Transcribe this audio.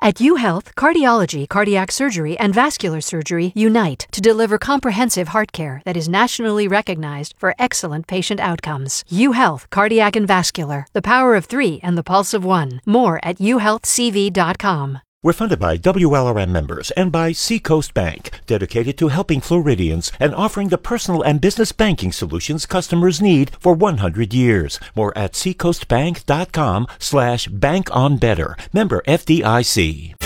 At UHealth, cardiology, cardiac surgery, and vascular surgery unite to deliver comprehensive heart care that is nationally recognized for excellent patient outcomes. UHealth, cardiac and vascular, the power of 3 and the pulse of 1. More at uhealthcv.com. We're funded by WLRM members and by Seacoast Bank, dedicated to helping Floridians and offering the personal and business banking solutions customers need for 100 years. More at seacoastbank.com/bankonbetter. Member FDIC.